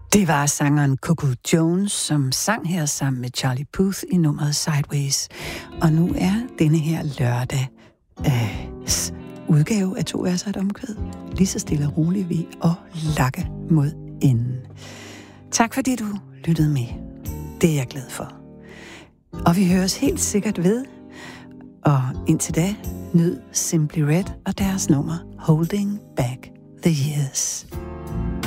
Det var sangeren Coco Jones, som sang her sammen med Charlie Puth i nummeret Sideways. Og nu er denne her lørdag udgave af 2 verser et omkvæd lige så stille og roligt ved at lakke mod enden. Tak fordi du lyttede med. Det er jeg glad for. Og vi høres helt sikkert ved. Og indtil da, nyd Simply Red og deres nummer Holding Back the Years.